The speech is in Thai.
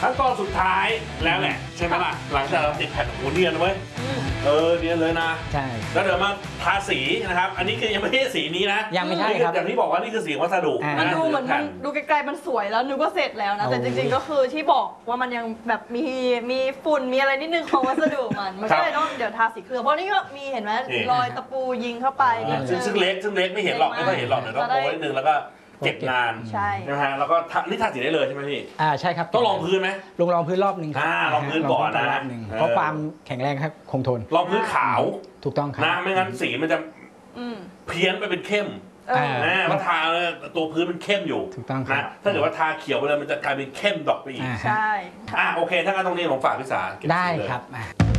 ขั้นตอนสุดท้ายแล้วแหละใช่ไหมล่ะหลังจากเราติดแผ่นโอ้เนียนเว้ยเนียนเลยนะใช่แล้วเดี๋ยวมาทาสีนะครับอันนี้คือยังไม่ใช่สีนี้นะยังไม่ใช่ครับอย่างที่บอกว่านี่คือสีวัสดุมันดูเหมือนมันดูไกลๆมันสวยแล้วนึกว่าเสร็จแล้วนะแต่จริงๆก็คือที่บอกว่ามันยังแบบมีฝุ่นมีอะไรนิดนึงของวัสดุมันก็เลยต้องเดี๋ยวทาสีเคลือบเพราะนี่ก็มีเห็นไหมรอยตะปูยิงเข้าไปซึ่งเล็กไม่เห็นหรอกไม่ต้องเห็นหรอกเดี๋ยวต้องโปรนิดนึงแล้วก็เก็บงานใช่นะฮะแล้วก็นี่ทาสีได้เลยใช่ไหมพี่ใช่ครับต้องลองพื้นไหมลองพื้นรอบหนึ่งลองพื้นก่อนนะเพราะความแข็งแรงครับคงทนลองพื้นขาวถูกต้องครับนะไม่งั้นสีมันจะเพี้ยนไปเป็นเข้มมันทาตัวพื้นมันเข้มอยู่ถูกต้องครับถ้าเกิดว่าทาเขียวไปเลยมันจะกลายเป็นเข้มดอกไปอีกใช่โอเคถ้างั้นตรงนี้ผมฝากพี่สาได้ครับ